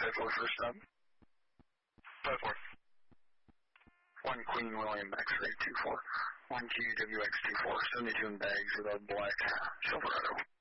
5-4 first up. 5-4. 1 Queen William X-ray 2-4. 1 QWX 2-4. 72 in bags with a black Silverado.